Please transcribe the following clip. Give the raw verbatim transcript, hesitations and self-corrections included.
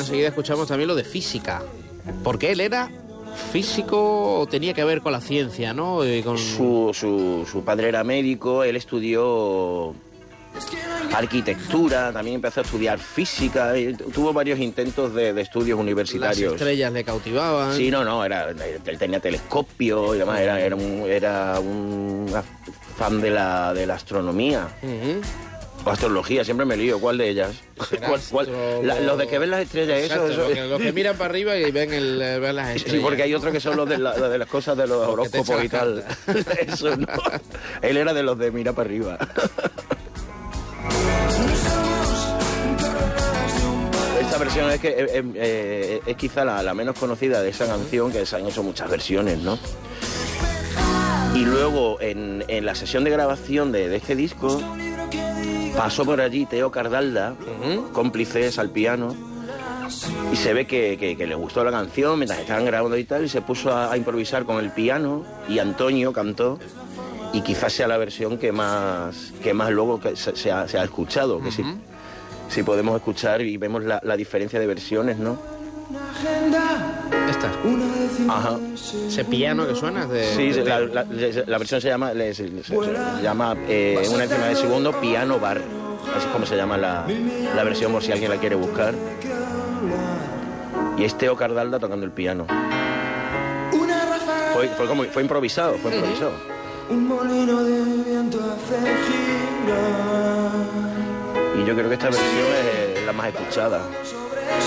enseguida escuchamos también lo de física. Porque él era físico o tenía que ver con la ciencia, ¿no? Y con... su, su, su padre era médico, él estudió arquitectura, también empezó a estudiar física, tuvo varios intentos de, de estudios universitarios. Las estrellas le cautivaban. Sí, no, no, era, él tenía telescopio y demás, era, era, un, era un fan de la, de la astronomía. Uh-huh. O astrología, siempre me lío, ¿cuál de ellas? ¿Cuál, cuál? La, los de que ven las estrellas, exacto, eso, eso. Los, que, los que miran para arriba y ven, el, ven las estrellas. Sí, porque hay otros que son los de, la, de las cosas de los horóscopos y tal. Eso, ¿no? Él era de los de mira para arriba. Esta versión es que eh, eh, es quizá la, la menos conocida de esa canción, que se han hecho muchas versiones, ¿no? Y luego en, en la sesión de grabación de, de este disco pasó por allí Teo Cardalda, uh-huh. cómplices al piano, y se ve que, que, que le gustó la canción mientras estaban grabando y tal, y se puso a, a improvisar con el piano, y Antonio cantó, y quizás sea la versión que más que más luego que se, se, ha, se ha escuchado, uh-huh. que si, si podemos escuchar y vemos la, la diferencia de versiones, ¿no? Esta. Ajá. Ese piano que suena de... Sí, la, la, la versión se llama se, se, se llama eh, una décima de segundo piano bar. Así es como se llama la, la versión, por si alguien la quiere buscar. Y es Teo Cardalda tocando el piano. Fue, fue, como, fue improvisado, fue improvisado. Un molino de viento hace girar. Y yo creo que esta versión es la más escuchada.